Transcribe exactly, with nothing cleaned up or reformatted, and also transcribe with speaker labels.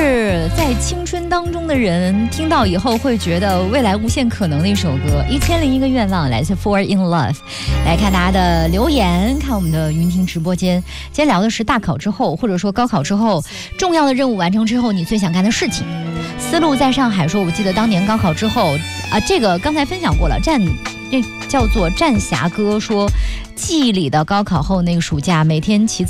Speaker 1: 是在青春当中的人听到以后会觉得未来无限可能的一首歌，一千零一个愿望来自 For In Love。 来看大家的留言，看我们的云听直播间。今天聊的是大考之后，或者说高考之后重要的任务完成之后你最想干的事情。思路在上海说，我记得当年高考之后啊，这个刚才分享过了，战这叫做战侠哥说，记忆里的高考后那个暑假，每天骑